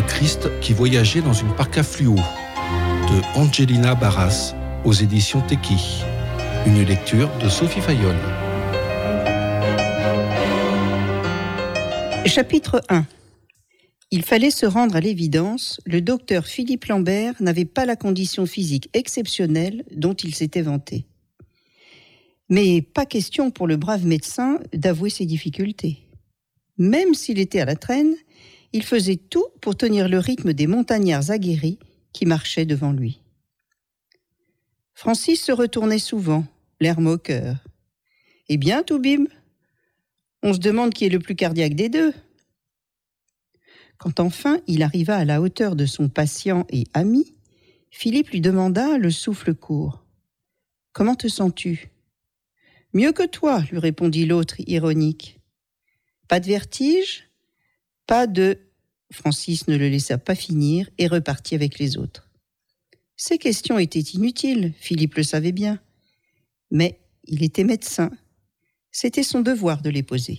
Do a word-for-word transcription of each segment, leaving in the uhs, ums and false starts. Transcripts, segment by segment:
Le Christ qui voyageait dans une barque à fluo de Angelina Barras aux éditions Teki. Une lecture de Sophie Fayolle. Chapitre un. Il fallait se rendre à l'évidence, le docteur Philippe Lambert n'avait pas la condition physique exceptionnelle dont il s'était vanté. Mais pas question pour le brave médecin d'avouer ses difficultés. Même s'il était à la traîne, il faisait tout pour tenir le rythme des montagnards aguerris qui marchaient devant lui. Francis se retournait souvent, l'air moqueur. « Eh bien, Toubib, on se demande qui est le plus cardiaque des deux. » Quand enfin il arriva à la hauteur de son patient et ami, Philippe lui demanda, le souffle court. « Comment te sens-tu » ?« Mieux que toi, lui répondit l'autre ironique. Pas de vertige ? Pas de... » Francis ne le laissa pas finir et repartit avec les autres. Ces questions étaient inutiles, Philippe le savait bien. Mais il était médecin. C'était son devoir de les poser.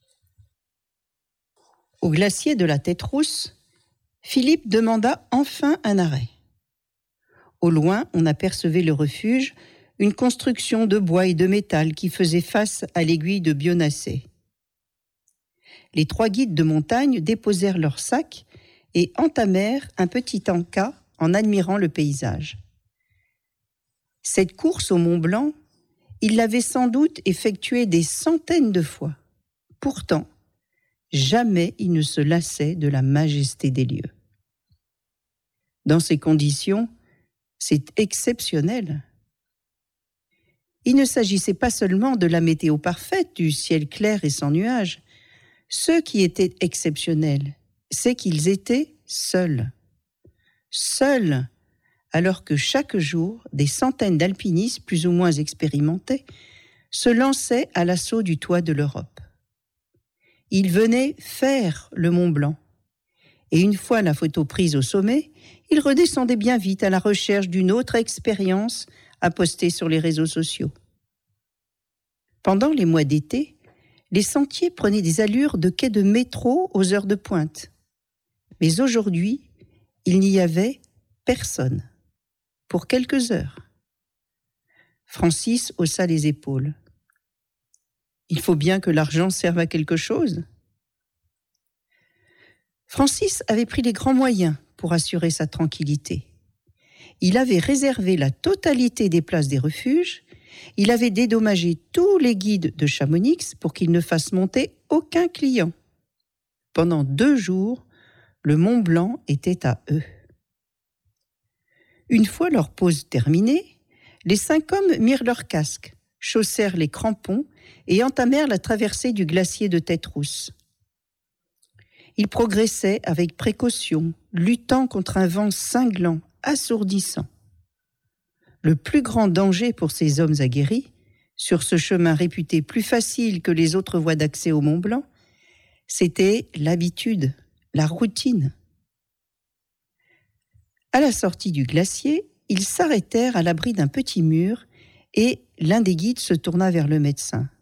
Au glacier de la Tête-Rousse, Philippe demanda enfin un arrêt. Au loin, on apercevait le refuge, une construction de bois et de métal qui faisait face à l'aiguille de Bionnassay. Les trois guides de montagne déposèrent leurs sacs et entamèrent un petit encas en admirant le paysage. Cette course au Mont Blanc, ils l'avaient sans doute effectuée des centaines de fois. Pourtant, jamais il ne se lassait de la majesté des lieux. Dans ces conditions, c'est exceptionnel. Il ne s'agissait pas seulement de la météo parfaite, du ciel clair et sans nuages. Ce qui était exceptionnel, c'est qu'ils étaient seuls. Seuls, alors que chaque jour, des centaines d'alpinistes plus ou moins expérimentés se lançaient à l'assaut du toit de l'Europe. Ils venaient faire le Mont Blanc. Et une fois la photo prise au sommet, ils redescendaient bien vite à la recherche d'une autre expérience à poster sur les réseaux sociaux. Pendant les mois d'été, les sentiers prenaient des allures de quais de métro aux heures de pointe. Mais aujourd'hui, il n'y avait personne, pour quelques heures. Francis haussa les épaules. Il faut bien que l'argent serve à quelque chose. Francis avait pris les grands moyens pour assurer sa tranquillité. Il avait réservé la totalité des places des refuges, il avait dédommagé tous les guides de Chamonix pour qu'ils ne fassent monter aucun client. Pendant deux jours, le Mont Blanc était à eux. Une fois leur pause terminée, les cinq hommes mirent leurs casques, chaussèrent les crampons et entamèrent la traversée du glacier de Tête-Rousse. Ils progressaient avec précaution, luttant contre un vent cinglant, assourdissant. Le plus grand danger pour ces hommes aguerris, sur ce chemin réputé plus facile que les autres voies d'accès au Mont Blanc, c'était l'habitude, la routine. À la sortie du glacier, ils s'arrêtèrent à l'abri d'un petit mur et l'un des guides se tourna vers le médecin.